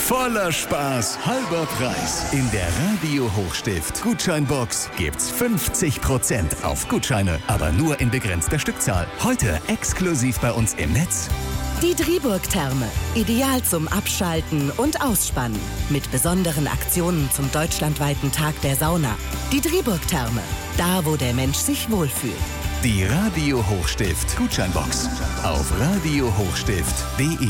Voller Spaß, halber Preis. In der Radio Hochstift Gutscheinbox gibt's 50% auf Gutscheine, aber nur in begrenzter Stückzahl. Heute exklusiv bei uns im Netz. Die Driburg-Therme. Ideal zum Abschalten und Ausspannen. Mit besonderen Aktionen zum deutschlandweiten Tag der Sauna. Die Driburg-Therme. Da, wo der Mensch sich wohlfühlt. Die Radio Hochstift Gutscheinbox auf radiohochstift.de.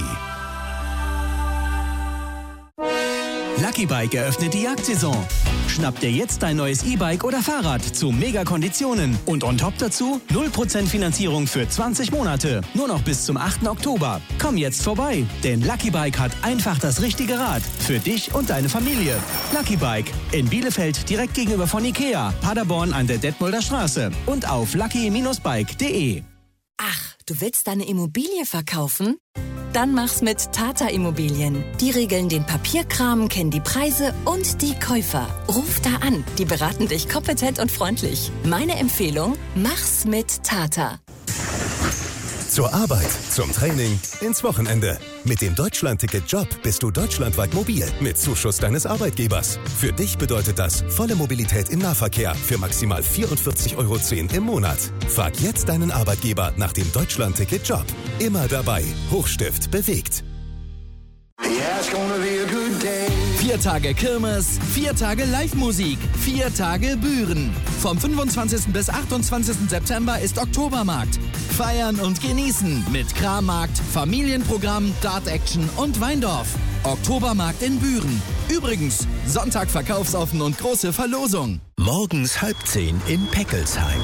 Lucky Bike eröffnet die Jagdsaison. Schnapp dir jetzt dein neues E-Bike oder Fahrrad zu Mega-Konditionen. Und on top dazu 0% Finanzierung für 20 Monate. Nur noch bis zum 8. Oktober. Komm jetzt vorbei, denn Lucky Bike hat einfach das richtige Rad. Für dich und deine Familie. Lucky Bike in Bielefeld direkt gegenüber von Ikea. Paderborn an der Detmolder Straße. Und auf lucky-bike.de. Ach, du willst deine Immobilie verkaufen? Dann mach's mit Tata Immobilien. Die regeln den Papierkram, kennen die Preise und die Käufer. Ruf da an, die beraten dich kompetent und freundlich. Meine Empfehlung, mach's mit Tata. Zur Arbeit, zum Training, ins Wochenende. Mit dem Deutschland-Ticket Job bist du deutschlandweit mobil mit Zuschuss deines Arbeitgebers. Für dich bedeutet das volle Mobilität im Nahverkehr für maximal 44,10 € im Monat. Frag jetzt deinen Arbeitgeber nach dem Deutschland-Ticket Job. Immer dabei. Hochstift bewegt. 4 Tage Kirmes, 4 Tage Live-Musik, 4 Tage Büren. Vom 25. bis 28. September ist Oktobermarkt. Feiern und genießen mit Krammarkt, Familienprogramm, Dart-Action und Weindorf. Oktobermarkt in Büren. Übrigens, Sonntag verkaufsoffen und große Verlosung. Morgens 9:30 in Peckelsheim.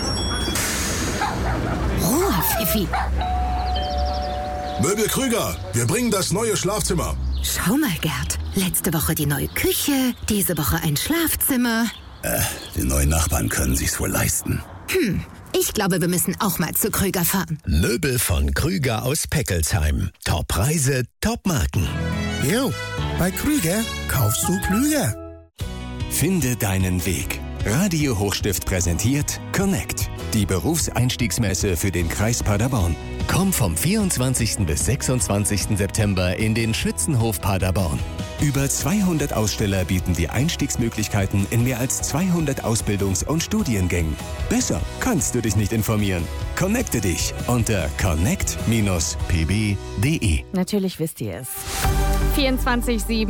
Ruhe, Fifi. Möbel Krüger, wir bringen das neue Schlafzimmer. Schau mal, Gerd. Letzte Woche die neue Küche, diese Woche ein Schlafzimmer. Die neuen Nachbarn können sich's wohl leisten. Ich glaube, wir müssen auch mal zu Krüger fahren. Möbel von Krüger aus Peckelsheim. Top-Preise, Top-Marken. Jo, bei Krüger kaufst du klüger. Finde deinen Weg. Radio Hochstift präsentiert Connect, die Berufseinstiegsmesse für den Kreis Paderborn. Komm vom 24. bis 26. September in den Schützenhof Paderborn. Über 200 Aussteller bieten dir Einstiegsmöglichkeiten in mehr als 200 Ausbildungs- und Studiengängen. Besser kannst du dich nicht informieren. Connecte dich unter connect-pb.de. Natürlich wisst ihr es. 24/7